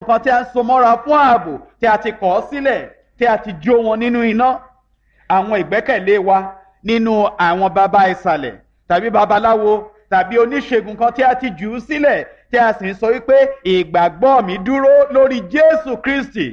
kan tí a ń so mọ́ra fún ààbò tí a ti kọ̀ sílẹ̀ tí a ti jó wọn nínú iná. Àwọn ìgbẹ́kẹ̀lé wa nínú àwọn baba ìsàlẹ̀ tàbí babaláwo tàbí oníṣègùn kan tí a ti jù ú sílẹ̀ tí a sì ń sọ wípé ìgbàgbọ́ mi dúró lórí Jésù Kristi.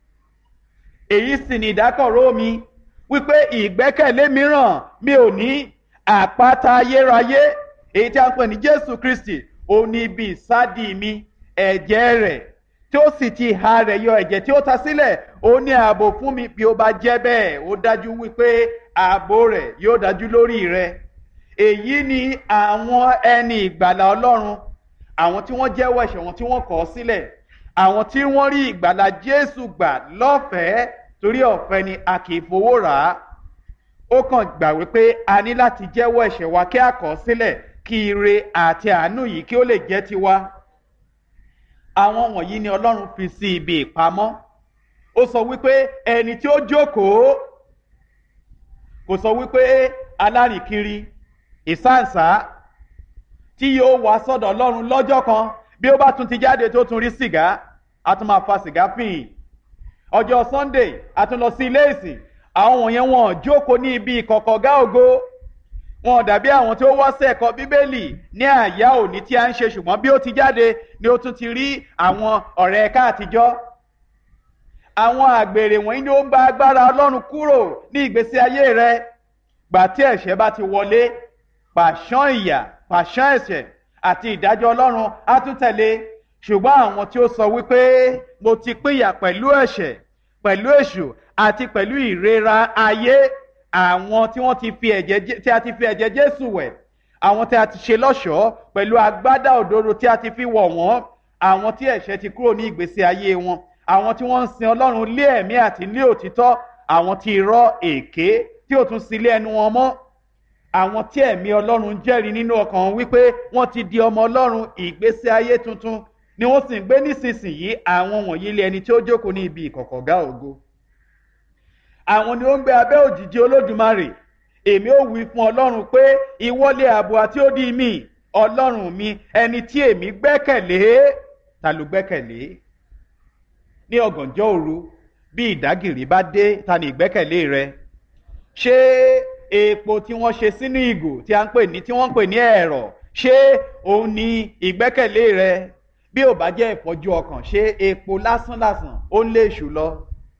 Èyí sì ni ìdákọ̀ró mi wípé ìgbẹ́kẹ̀lé mìíràn mi ò ní. Àpáta ayérayé èyí tí a ń pè ní Jésù Kristi ó ní ibi ìsádi mi, ẹ̀jẹ̀ rẹ̀ tí ó sì ti ha rẹ̀ yọ, ẹ̀jẹ̀ tí ó ta sílẹ̀ ó ní ààbò fún mi. Bí ó bá jẹ́ bẹ́ẹ̀ ó dájú wípé ààbò rẹ̀ yóò dájú lórí rẹ̀. Èyí ni àwọn ẹni ìgbàlà Ọlọ́run, àwọn tí wọ́n jẹ́wọ́ ẹ̀ṣẹ̀ wọn tí wọ́n kọ̀ sílẹ̀, àwọn tí wọ́n rí ìgbàlà Jésù gbà lọ́fẹ̀ẹ́, torí ọ̀fẹ́ ni a kì í fowó rà á. Ó kàn gbà wípé a ní láti jẹ́wọ́ ẹ̀ṣẹ̀ wa kí a kọ̀ sílẹ̀ kí ire àti àánú yìí kí ó lè jẹ́ tiwa. Àwọn wọ̀nyí ni Ọlọ́run fi sí ibi ìpamọ́. Ó sọ wípé ẹni tí ó jókòó, kò sọ wípé alárìnkiri ìsáǹsá tí yóò wá sọ́dọ̀ Ọlọ́run lọ́jọ́ kan bí ó bá tún ti jáde tó tún rí sìgá, a tún máa fa sìgá fìhìn. Ọjọ́ Sunday a tún lọ sí ilé ìsìn, àwọn wọ̀nyẹn wọn jókòó ní ibi ìkọ̀kọ̀ ọ̀gá ògo. Wọn dàbí àwọn tí ó wá sí ẹ̀kọ́ Bíbélì ní àyá òní tí a ń ṣe, ṣùgbọ́n bí ó ti jáde ni ó tún ti rí àwọn ọ̀rẹ́ ẹ̀ka àtijọ́. Àwọn àgbèrè wọ̀nyí ni ó ń gba agbára Ọlọ́run kúrò ní ìgbésí ayé rẹ. Gbà tí ẹ̀ṣẹ̀ bá ti wọlé, pàṣán ìyà, pàṣán ẹ̀ṣẹ̀ àti ìdájọ́ Ọlọ́run á tún tẹ̀lé. Ṣùgbọ́n àwọn tí ó sọ wípé mo ti pínyà pẹ̀lú ẹ̀ṣẹ̀, pẹ̀lú èṣù àti pẹ̀lú ìrera ayé, àwọn tí wọ́n ti fi ẹ̀jẹ̀ Jésù wẹ̀, àwọn tí a ti ṣe lọ́ṣọ̀ọ́ pẹ̀lú agbádá òdodo tí a ti fi wọ̀ wọ́n, àwọn tí ẹ̀ṣẹ̀ ti kúrò ní ìgbésí ayé wọn, àwọn tí wọ́n ń sin Ọlọ́run lé ẹ̀mí àti lé òtítọ́, àwọn tí irọ́ èké tí ò tún sí ilé ẹnu wọn mọ́, àwọn tí ẹ̀mí Ọlọ́run jẹ́rìí nínú ọkàn wọn wípé wọ́n ti di ọmọ Ọlọ́run, ìgbésí ayé tuntun ni wọ́n sì ń gbé nísinsìnyí. Àwọn wọ̀nyí lé ẹni tí ó jókòó ní ibi ìkọ̀kọ̀ ọ̀gá ògo. Àwọn ni ó ń gbé abẹ́ òjìji Olódùmarè. Èmi ó wí fún Ọlọ́run pé ìwọlé ààbò àti odi mi, Ọlọ́run mi, ẹni tí èmi gbẹ́kẹ̀lé. Ta ló gbẹ́kẹ̀lé? Ní ọ̀gànjọ́ òru bí ìdágìrì bá dé, ta ni ìgbẹ́kẹ̀lé rẹ? Ṣé epo tí wọ́n ṣe sínú ìgò tí wọ́n ń pè ní ẹ̀rọ̀, ṣé òun ni ìgbẹ́kẹ̀lé rẹ? Bí ò bá jẹ́ ìfọ́jú ọkàn, ṣé epo lásán ó ń lé èṣù lọ?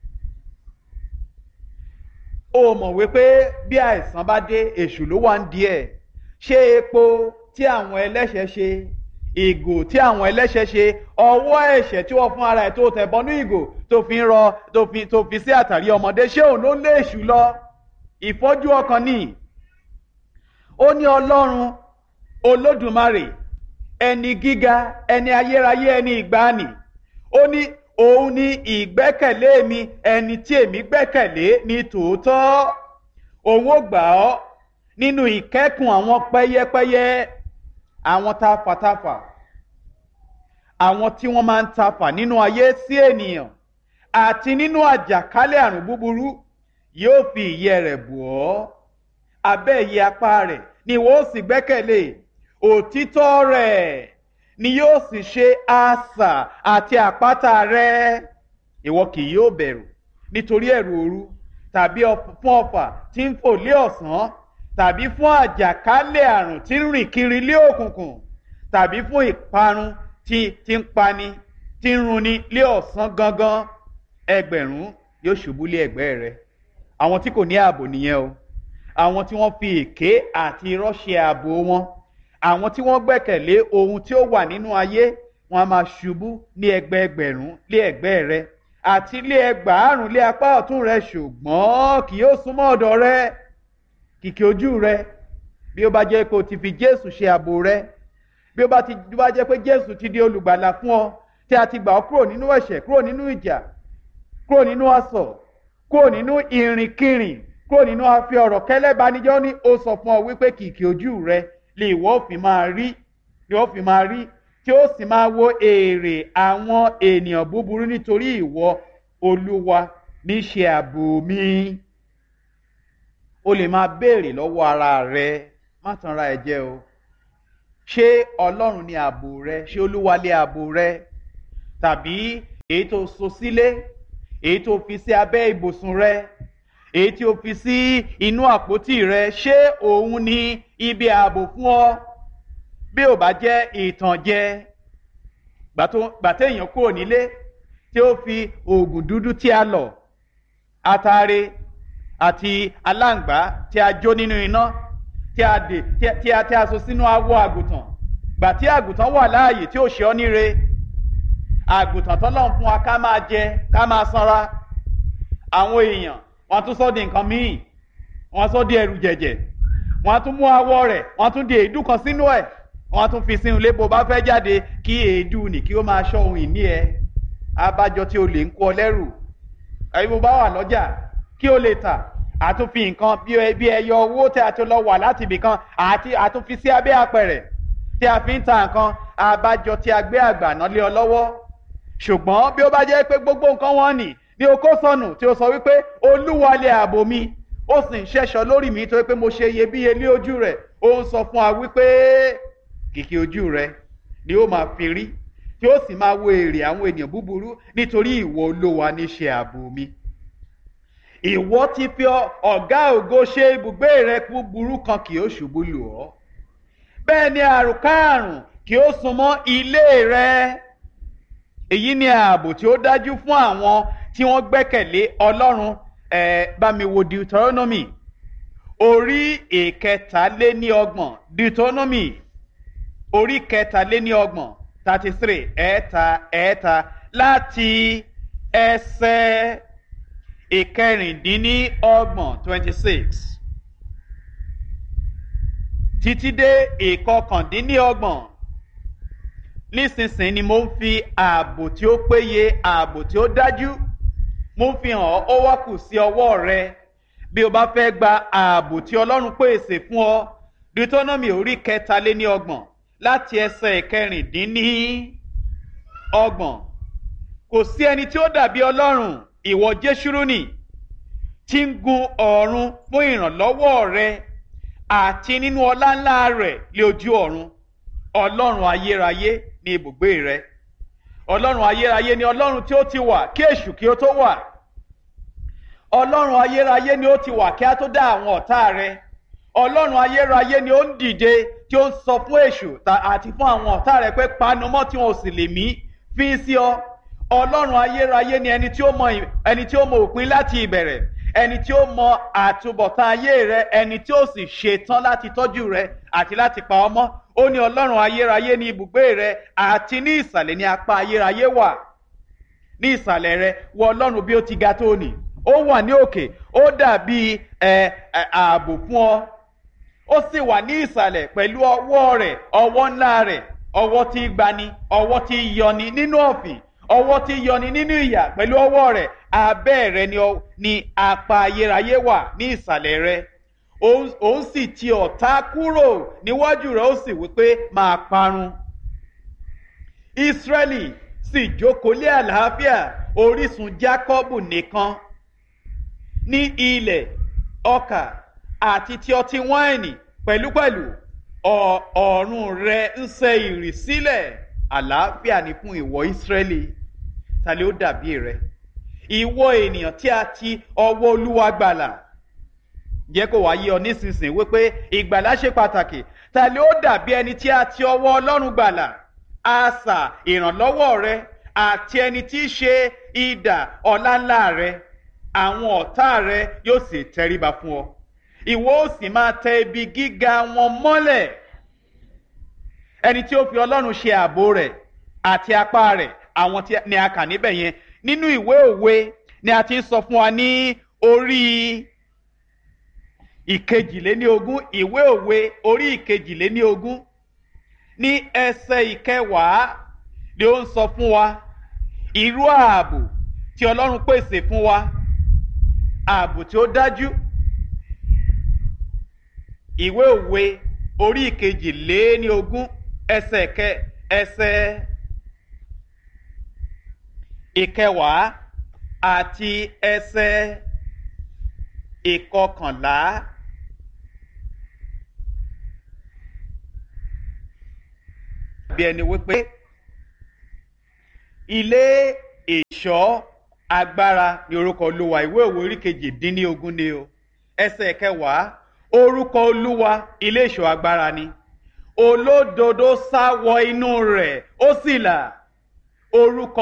Ó mọ̀ wípé bí àìsàn bá dé, èṣù ló wà ń di ẹ̀. Ṣé epo tí àwọn ẹlẹ́ṣẹ̀ ṣe, ìgò tí àwọn ẹlẹ́ṣẹ̀ ṣe, ọwọ́ ẹ̀ṣẹ̀ tí wọ́n fún ara ẹ̀ tó tẹ̀ bọ́nú ìgò tó fi ń rọ tó fi sí àtàrí ọmọdé, ṣé òun ló lé èṣù lọ? Ìfọ́jú ọkàn ni. Ó ní Ọlọ́run Olódùmarè, ẹni gíga, ẹni ayérayé, ẹni ìgbàanì. Ó ní òun ni ìgbẹ́kẹ̀lé mi, ẹni tí èmi gbẹ́kẹ̀lé ní tòótọ́. Òun ó gbà ọ́ nínú ìkẹ́kùn àwọn pẹ́yẹ́pẹ́yẹ́, àwọn tafàtafà, àwọn tí wọ́n máa ń tafà nínú ayé sí ènìyàn, àti nínú àjàkálẹ̀ àrùn búburú. Yóò fi ìyẹ́ rẹ̀ bò ọ́, abẹ́ ìyẹ́ apá rẹ̀ ni ìwọ ó sì gbẹ́kẹ̀lé. Òtítọ́ rẹ̀ ni yóò sì ṣe asà àti àpáta rẹ̀. Ìwọ kì yóò bẹ̀rù nítorí ẹ̀rù òru, tàbí fún ọfà tí ń fò lé ọ̀sán, tàbí fún àjàkálẹ̀ àrùn tí ń rìn kiri lé òkùnkùn, tàbí fún ìparun tí ń pani, tí ń runi lé ọ̀sán gangan. Ẹgbẹ̀rún yóò ṣubú lé ẹ̀gbẹ́ rẹ̀. Àwọn tí kò ní ààbò nìyẹn o. Àwọn tí wọ́n fi èké àti irọ́ ṣe ààbò wọn. Àwọn tí wọ́n gbẹ́kẹ̀lé ohun tí ó wà nínú ayé, wọn a máa ṣubú ní ẹgbẹẹgbẹ̀rún lé ẹ̀gbẹ́ rẹ̀ àti lé ẹgbàárùn lé apá ọ̀tún rẹ̀, ṣùgbọ́n kì yóò súnmọ́ ọ̀dọ̀ rẹ̀. Kìkì ojú rẹ̀, bí ó bá jẹ́ pé o ti fi Jésù ṣe ààbò rẹ̀, bí ó bá jẹ́ pé Jésù ti di olùgbàlà fún ọ, tí a ti gbà ọ́ kúrò nínú ẹ̀ṣẹ̀, kúrò nínú ìjà, kúrò nínú asọ̀, kúrò nínú ìrìnkìrìn, kúrò nínú afi ọ̀rọ̀ kẹ́lẹ́banijọ́, ní ó sọ fún ọ wípé kìkì ojú rẹ̀ lè ìwọ fi máa rí, tí ó sì máa wo èrè àwọn ènìyàn búburú, nítorí ìwọ Olúwa ní ṣe ààbò mi. O lè máa béèrè lọ́wọ́ ara rẹ, má tanra ẹ jẹ o. Ṣé Ọlọ́run ni ààbò rẹ? Ṣé Olúwa lé ààbò rẹ? Tàbí èyí tó so sílé, èyí tó fi sí abẹ́ ibùsùn rẹ, èyí tí o fi sí inú àpótí rẹ, ṣé òun ni ibi ààbò fún ọ? Bí ò bá jẹ́ ìtànjẹ, gbàtẹ́ èèyàn kúrò nílé tí ó fi oògùn dúdú tí a lọ̀, atare àti aláǹgbá tí a jó nínú iná, tí a so sínú awọ àgùntàn, gbà tí àgùntàn wà láàyè tí ò ṣe ọ́ níre, àgùntàn tọ́lọ́run fún wa ká máa jẹ ká máa sanra, àwọn èèyàn wọ́n tún sọ di nǹkan míì, wọ́n sọ di ẹrù jẹ̀jẹ̀, wọ́n tún mú awọ rẹ̀ wọ́n tún di èédú kan sínú ẹ̀, wọ́n tún fi sínú ilé bó bá fẹ́ jáde kí èédú nì kí ó máa ṣọ́ ohun ìní ẹ. Abájọ tí o lè ń kó ọ lẹ́rù, ẹ̀yin bó bá wà lọ́jà kí o lè tà, àtúnfi nǹkan bí ẹyọ owó tí a ti lọ wà láti ibì kan àtúnfi sí abẹ́ apẹ̀rẹ̀ tí a fi ń ta nǹkan. Abájọ tí a gbé àgbàná lé ọ lọ́wọ́. Ṣùgbọ́n bí ó bá jẹ́ pé gbogbo nǹkan wọn nì ní o kó sọnù tí o sọ wípé Olúwa lé ààbò mi, ó sì ń ṣẹ̀ṣọ́ lórí mi torí pé mo ṣe iyebíye lé ojú rẹ̀, ó ń sọ fún wa wípé kìkì ojú rẹ̀ ni ó máa fi rí, tí ó sì máa wo èrè àwọn ènìyàn búburú, nítorí ìwọ Olúwa ní ṣe ààbò mi. Ìwọ ti fi ọ̀gá ògo ṣe ibùgbé rẹ, búburú kan kì ó ṣubú lù ọ́, bẹ́ẹ̀ ni àrùnkárùn kì ó súnmọ́ ilé rẹ. Èyí ni ààbò tí ó dájú fún àwọn tí wọ́n gbẹ́kẹ̀lé Ọlọ́run. Bá mi wo Deuteronomy orí ìkẹtàléníọgbọ̀n, Deuteronomy orí kẹtàléníọgbọ̀n 33 ẹ̀ẹ́ta láti ẹsẹ̀ ìkẹrìndínlọ́gbọ̀n 26 títí dé ìkọkàndínlọ́gbọ̀n. Nísinsìnyí ni mo ń fi ààbò tí ó péye, ààbò tí ó dájú, mo ń fi hàn ọ́, ó wá kù sí ọwọ́ rẹ bí o bá fẹ́ gba ààbò tí Ọlọ́run pèsè fún ọ. Deuteronomy orí kẹtàléníọgbọ̀n láti ẹsẹ̀ ìkẹrìndínlọ́gbọ̀n. Kò sí ẹni tí ó dàbí Ọlọ́run, ìwọ Jésúrúnì, tí ń gun ọ̀run fún ìrànlọ́wọ́ rẹ, àti nínú ọlá ńlá rẹ̀ lé ojú ọ̀run. Ọlọ́run ayérayé ní ibùgbé rẹ. Ọlọ́run ayérayé ni Ọlọ́run tí ó ti wà kí èṣù kí ó tó wà. Ọlọ́run ayérayé ni ó ti wà kí a tó dá àwọn ọ̀tá rẹ. Ọlọ́run ayérayé ni ó ń dìde tí ó ń sọ fún èṣù àti fún àwọn ọ̀tá rẹ pé panumọ́ tí wọn ò sì lè mí fín sí ọ. Ọlọ́run ayérayé ni ẹni tí ó mọ òpin láti ìbẹ̀rẹ̀, ẹni tí ó mọ àtúbọ̀tán ayé rẹ, ẹni tí ó sì ṣetán láti tọ́jú rẹ àti láti pa ọ́ mọ́. Ó ní Ọlọ́run ayérayé ní ibùgbé rẹ, àti ní ìsàlẹ̀ ní apá ayérayé wà. Ní ìsàlẹ̀ rẹ wo Ọlọ́run bí ó ti ga tó nì, ó wà ní òkè, ó dàbí ààbò fún ọ. Ó sì wà ní ìsàlẹ̀ pẹ̀lú ọwọ́ rẹ̀, ọwọ́ ńlá rẹ̀, ọwọ́ tí gbani, ọwọ́ tí yọni nínú ọ̀fìn, ọwọ́ tí yọni nínú ìyà pẹ̀lú ọwọ́ rẹ̀. Abẹ́ rẹ̀ ni apá ayérayé wà ní ìsàlẹ̀ rẹ̀. Òun sì ti ọ̀tá kúrò níwájú rẹ̀, ó sì wípé máa parun. Ísírẹ́lì sì jókòó lé àlàáfíà, orísun Jákọ́bù nìkan ní ilẹ̀ ọkà àti ti ọtí wáìnì pẹ̀lúpẹ̀lú. Ọ̀run rẹ̀ ń sẹ ìrì sílẹ̀. Àlàáfíà ni fún ìwọ Ísírẹ́lì. Ta ló dàbí rẹ? Ìwọ ènìyàn tí a ti ọwọ́ Olúwa gbàlà. Jẹ́ kó wá yé ọ nísinsìnyí wípé ìgbàlà ṣe pàtàkì. Ta ló dàbí ẹni tí a ti ọwọ́ Ọlọ́run gbàlà? Asà ìrànlọ́wọ́ rẹ àti ẹni tí í ṣe idà ọláńlá rẹ. Àwọn ọ̀tá rẹ yóò sì tẹríba fún ọ. Ìwọ ó sì máa tẹ ibi gíga wọn mọ́lẹ̀. Ẹni tí ó fi Ọlọ́run ṣe ààbò rẹ̀ àti apá rẹ̀, àwọn tí ni a kà níbẹ̀ yẹn. Nínú ìwé òwe ni a ti ń sọ fún wa ní orí ìkejìléníogún, ìwé òwe orí ìkejìléníogún ní ẹsẹ̀ ìkẹwàá ni ó ń sọ fún wa irú ààbò tí Ọlọ́run pèsè fún wa, ààbò tí ó dájú. Ìwé òwe orí ìkejìléníogún ẹsẹ̀ ìkẹwàá àti ẹsẹ̀ ìkọkànlá. Bí ẹni wípé ilé ìṣọ́ agbára ni orúkọ olúwa. ìwé òwe orí 18 ni o ẹsẹ̀ 10. orúkọ olúwa ilé ìṣọ́ agbára ni, olódodo sá wọ inú rẹ̀ ó sì là. orúkọ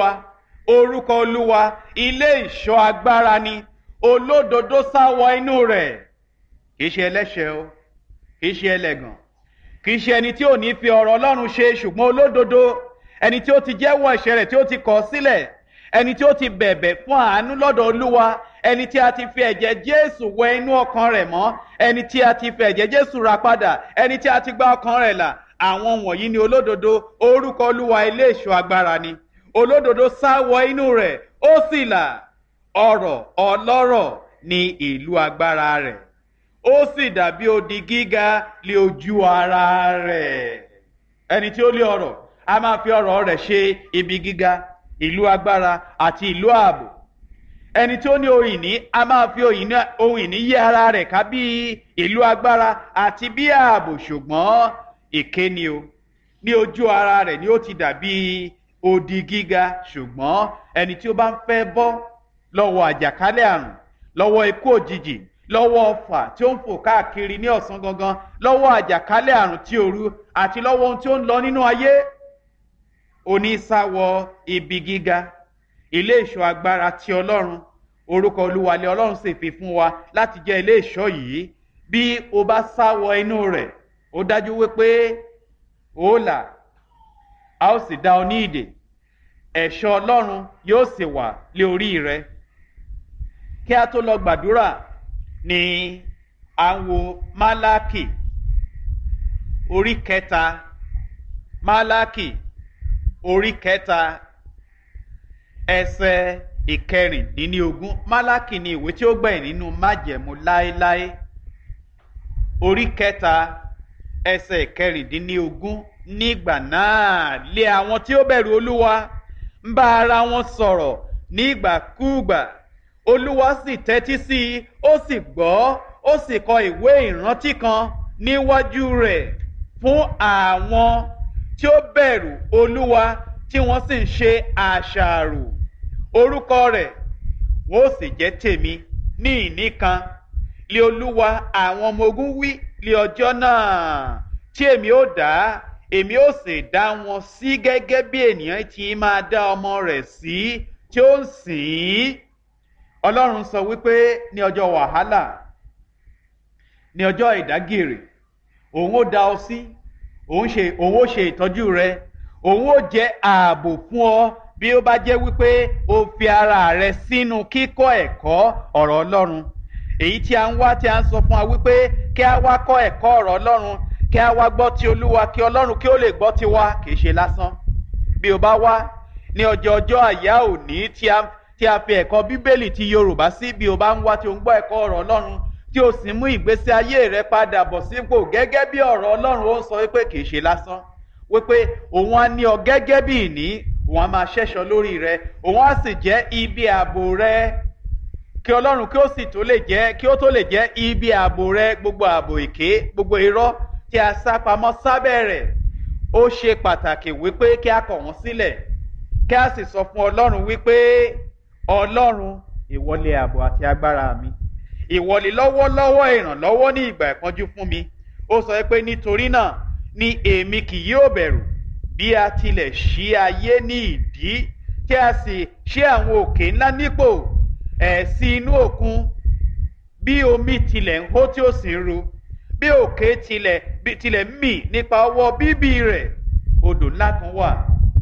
olúwa ilé ìṣọ́ agbára ni, olódodo sá wọ inú rẹ̀. kìí ṣe ẹlẹ́ṣẹ̀ o, kìí ṣe ẹlẹ́gàn, kìí ṣe ẹni tí ò ní fi ọ̀rọ̀ ọlọ́run ṣe, ṣùgbọ́n olódodo, ẹni tí ó ti jẹ́wọ́ ẹ̀ṣẹ̀ rẹ̀ tí ó ti kọ̀ sílẹ̀, ẹni tí ó ti bẹ̀bẹ̀ fún àánú lọ́dọ̀ olúwa, ẹni tí a ti fi ẹ̀jẹ̀ jésù wẹ inú ọkàn rẹ̀ mọ́, ẹni tí a ti fi ẹ̀jẹ̀ jésù rà padà, ẹni tí a ti gba ọkàn rẹ̀ là. àwọn wọ̀nyí ni olódodo. orúkọ olúwa ilé ìṣọ́ agbára ni, olódodo sá wọ inú rẹ̀ ó sì là. ọrọ̀ ọlọ́rọ̀ ni ìlú agbára rẹ̀, ó sì dàbí odi gíga lé ojú ara rẹ̀. ẹni tí ó lé ọrọ̀ a máa fi ọrọ̀ rẹ̀ ṣe ibi gíga, ìlú agbára àti ìlú ààbò. ẹni tí ó ní ohun ìní a máa fi ohun ìní yí ara rẹ̀ ká bí ìlú agbára àti bí ààbò. ṣùgbọ́n èké ni o, ní ojú ara rẹ̀ ni ó ti dàbí odi gíga. ṣùgbọ́n ẹni tí ó bá ń fẹ́ bọ́ lọ́wọ́ àjàkálẹ̀ àrùn, lọ́wọ́ ikú òjijì, lọ́wọ́ ọfà tí ó ń fò káàkiri ní ọ̀sán gangan, lọ́wọ́ àjàkálẹ̀ àrùn tí òru, àti lọ́wọ́ ohun tí ó ń lọ nínú ayé, onísáwọ ibi gíga, ilé ìṣọ́ agbára ti ọlọ́run. orúkọ olúwa lé ọlọ́run sì fi fún wa láti jẹ́ ilé ìṣọ́ yìí. bí o bá sáwọ inú rẹ̀, ó dájú wípé ó là, a ó sì dá ọ ní ìdè, ẹ̀ṣọ́ ọlọ́run yóò sì wà lé orí rẹ. kí a tó lọ gbàdúrà ni à ń wo Málákì orí 3. Málákì orí 3 ẹsẹ̀ 16. Málákì ni ìwé tí ó gbẹ̀yìn nínú májẹ̀mú láéláé. orí 3 ẹsẹ̀ 16. nígbà náà lé àwọn tí ó bẹ̀rù olúwa ń bá ara wọn sọ̀rọ̀ nígbàkúùgbà, olúwa sì tẹ́tí sí i, ó sì gbọ́, ó sì kọ ìwé ìrántí kan níwájú rẹ̀ fún àwọn tí ó bẹ̀rù olúwa tí wọ́n sì ń ṣe àṣàrò. orúkọ rẹ̀ wọ́n ó sì jẹ́ tèmi ní ìní kan, lé olúwa àwọn ọmọ ogun wí lé ọjọ́ náà, tí èmi ó dá, èmi ó sì dá wọn sí gẹ́gẹ́ bí ènìyàn ti máa dá ọmọ rẹ̀ sí tí ó ń sìn ín. ọlọ́run sọ wípé ní ọjọ́ wàhálà, ní ọjọ́ ìdágìrì, òun ó dá ọ sí, òun ó ṣe ìtọ́jú rẹ, òun ó jẹ́ ààbò fún ọ bí ó bá jẹ́ wípé o fi ara rẹ sínú kíkọ́ ẹ̀kọ́ ọ̀rọ̀ ọlọ́run. èyí tí a ń wá, tí a ń sọ fún wa wípé kí a wá kọ́ ẹ̀kọ́ ọ̀rọ̀ ọlọ́run, kí a wá gbọ́ ti olúwa, kí ọlọ́run kí ó lè gbọ́ ti wa, kì í ṣe lásán. bí o bá wá ní ọjọ́ àyá òní tí a fi ẹ̀kọ́ bíbélì ti yorùbá sí, bí o bá ń wá tí o ń gbọ́ ẹ̀kọ́ ọ̀rọ̀ ọlọ́run, tí o sì mú ìgbésí ayé rẹ padà bọ̀ sípò gẹ́gẹ́ bí ọ̀rọ̀ ọlọ́run ó sọ wípé kì í ṣe lásán, wípé òun á ní ọ gẹ́gẹ́ bí ìní, òun á máa ṣẹ́ṣọ lórí rẹ, òun á sì jẹ́ ibi ààbò rẹ, kí ọlọ́run kí ó sì tó lè jẹ́ ibi ààbò rẹ. gbogbo ààbò èké, gbogbo irọ́ tí a sá pamọ́ sábẹ́ rẹ̀, ó ṣe pàtàkì wípé kí a kọ̀ wọ́n sílẹ̀, kí a sì sọ fún ọlọ́run wípé ọlọ́run, ìwọ lé ààbò àti agbára mi, ìwọ lé lọ́wọ́lọ́wọ́ ìrànlọ́wọ́ ní ìgbà ìpọ́njú fún mi. ó sọ pé nítorí náà ni èmi kì yóò bẹ̀rù, bí a tilẹ̀ ṣí ayé ní ìdí, tí a sì ṣí àwọn òkè ńlá nípò, ẹ̀sí inú òkun, bí omi tilẹ̀ ń hó tí ó sì ń ru, bí òkè tilẹ̀ ń mì nípa ọwọ́ bíbí rẹ̀. odò ńlá kan wà,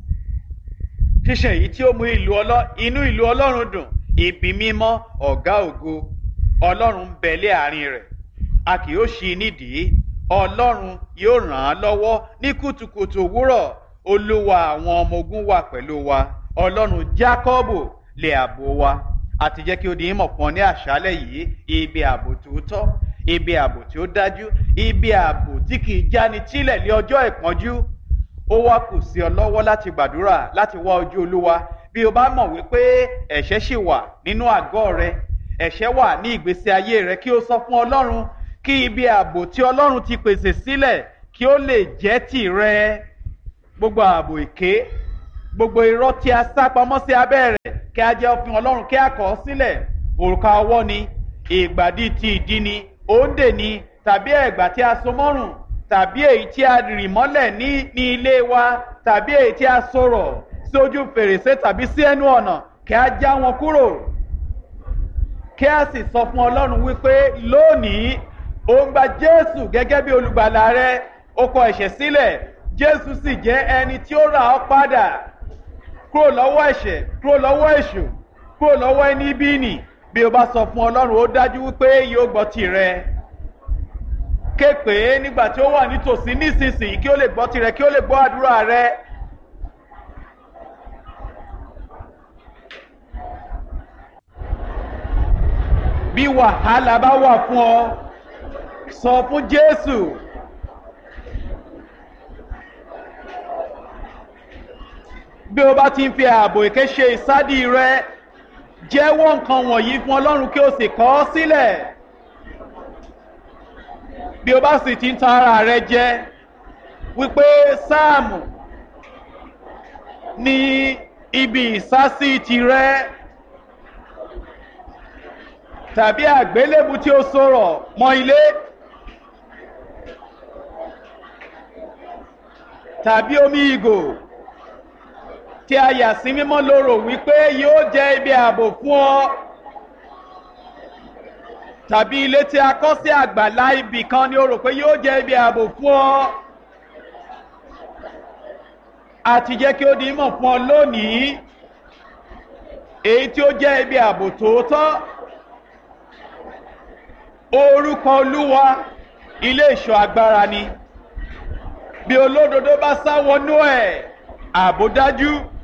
ṣíṣàn èyí tí ó mú inú ìlú ọlọ́run dùn, ibi mímọ́ ọ̀gá ògo. ọlọ́run ń bẹ lé àárín rẹ̀, a kì yóò ṣí nídìí. ọlọ́run yóò ràn án lọ́wọ́ ní kùtùkùtù òwúrọ̀. olúwa àwọn ọmọ ogun wà pẹ̀lú wa, ọlọ́run jákọ́bù lé ààbò wa. àti jẹ́ kí ó di ìmọ̀ fún ọ ní àṣálẹ̀ yìí, ibi ààbò tòótọ́, ibi ààbò tí ó dájú, ibi ààbò tí kì í jáni tílẹ̀ lé ọjọ́ ìpọ́njú. ó wá kù sí ọ lọ́wọ́ láti gbàdúrà, láti wá ojú olúwa. bí o bá mọ̀ wípé ẹ̀ṣẹ̀ ṣì wà nínú àgọ́ rẹ, ẹ̀ṣẹ̀ wà ní ìgbésí ayé rẹ, kí o sọ fún ọlọ́run, kí ibi ààbò tí ọlọ́run ti pèsè sílẹ̀ kí ó lè jẹ́ tìrẹ. gbogbo ààbò èké gbogbo irọ́ tí a sá pamọ́ sí abẹ́ rẹ̀ kí a jẹ́ òfin ọlọ́run kí a kọ̀ ọ́ sílẹ̀. òrùka ọwọ́ ni, ìgbàdí ti ìdí ni, òǹdè ni, tàbí ẹ̀gbà tí a so mọ́rùn, tàbí èyí tí a rì mọ́lẹ̀ ní ilé wa, tàbí èyí tí a sọ̀rọ̀ sí ojú fèrèsé tàbí sí ẹnu ọ̀nà, kí a já wọn kúrò. kí a sì sọ fún ọlọ́run wípé lónìí ó ń gba Jésù gẹ́gẹ́ bí olùgbàlà rẹ, ó kọ ẹ̀ṣẹ̀ sílẹ̀, Jésù sì jẹ́ ẹni tí ó rà ọ́ padà kúrò lọ́wọ́ ẹ̀ṣẹ̀, kúrò lọ́wọ́ èṣù, kúrò lọ́wọ́ ẹni bí nì. bí o bá sọ fún ọlọ́run ó dájú wípé yóò gbọ́ tirẹ̀. ké pè é nígbà tí ó wà nítòsí nísinsìnyí kí ó lè gbọ́ tirẹ̀, kí ó lè gbọ́ àdúrà rẹ. bí wàhálà bá wà fún ọ, sọ fún Jésù. bí o bá ti ń fi ààbò èké ṣe ìsádi rẹ, jẹ́wọ́ nǹkan wọ̀nyí fún ọlọ́run kí o sì kọ̀ ọ́ sílẹ̀. bí o bá sì ti ń tan ara rẹ jẹ wípé sáàmù ní ibi ìsásí tirẹ̀, tàbí àgbélébù tí ó sọ̀rọ̀ mọ́ ilé, tàbí omi ìgò tí a yà sí mímọ́ lóró wípé yóò jẹ́ ibi ààbò fún ọ, tàbí ilé tí a kọ́ sí àgbàlá ibì kan ni ó rò pé yóò jẹ́ ibi ààbò fún ọ. àti jẹ́ kí ó di mọ̀ fún ọ lónìí èyí tí ó jẹ́ ibi ààbò tòótọ́. orúkọ Olúwa ilé ìṣọ́ agbára ni. bí olódodo bá sá wọnú ẹ̀, ààbò dájú.